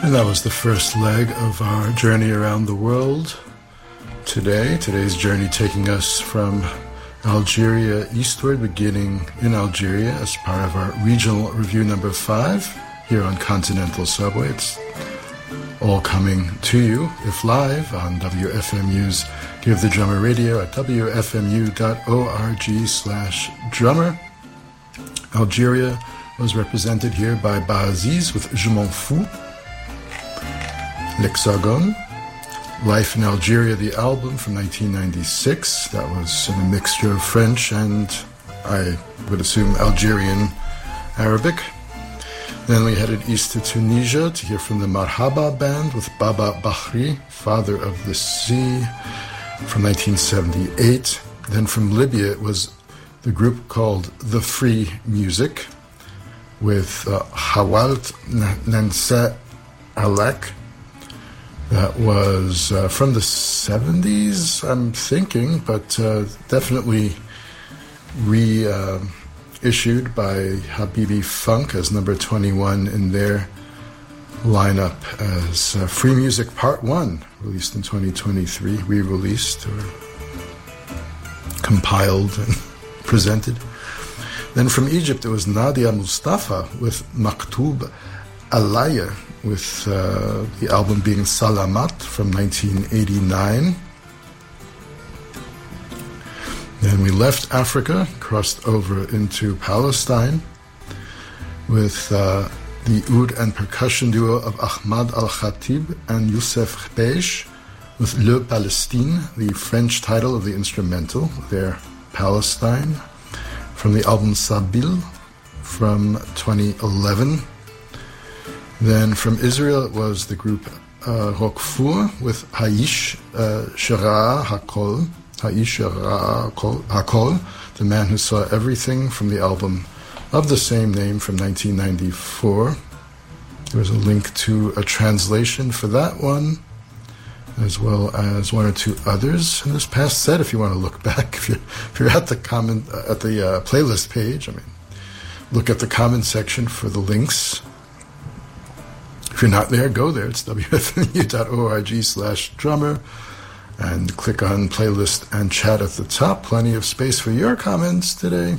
And that was the first leg of our journey around the world today. Today's journey taking us from Algeria eastward, beginning in Algeria as part of our regional review number 5 here on Continental Subway. It's all coming to you, if live, on WFMU's Give the Drummer Radio at wfmu.org/drummer. Algeria was represented here by Baaziz with Je m'en fous. L'Hexagone. Life in Algeria, the album from 1996. That was in a mixture of French and, I would assume, Algerian Arabic. Then we headed east to Tunisia to hear from the Marhaba Band with Baba Bahri, Father of the Sea, from 1978. Then from Libya, it was the group called The Free Music with Hawalt Nansa Alek. That was from the 70s, I'm thinking, but definitely reissued by Habibi Funk as number 21 in their lineup as Free Music Part 1, released in 2023, re-released or compiled and presented. Then from Egypt, it was Nadia Mustafa with Maktub Alaya, with the album being Salamat from 1989. Then we left Africa, crossed over into Palestine with the oud and percussion duo of Ahmad Al-Khatib and Youssef Khbeish with Le Palestine, the French title of the instrumental, their Palestine, from the album Sabil from 2011. Then from Israel, it was the group Roquefort with Haish Shara Hakol, Haish Shara Hakol, The Man Who Saw Everything, from the album of the same name from 1994. There was a link to a translation for that one, as well as one or two others in this past set. If you want to look back, if you're at the playlist page, look at the comment section for the links. If you're not there, go there. It's wfmu.org/drummer and click on playlist and chat at the top. Plenty of space for your comments today.